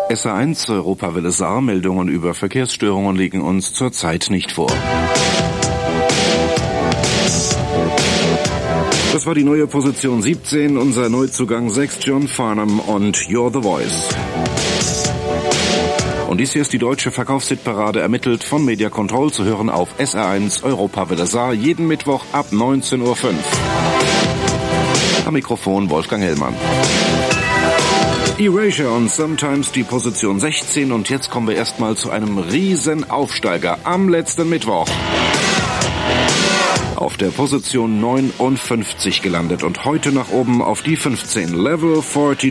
SA1 Europawelle Saar, Meldungen über Verkehrsstörungen liegen uns zurzeit nicht vor. Das war die neue Position 17, unser Neuzugang 6, John Farnham und You're the Voice. Und dies hier ist die deutsche Verkaufshitparade, ermittelt von Media Control, zu hören auf SR1 Europawelle Saar, jeden Mittwoch ab 19:05 Uhr. Am Mikrofon Wolfgang Hellmann. Erasure und Sometimes die Position 16, und jetzt kommen wir erstmal zu einem riesen Aufsteiger am letzten Mittwoch. Auf der Position 59 gelandet und heute nach oben auf die 15, Level 42.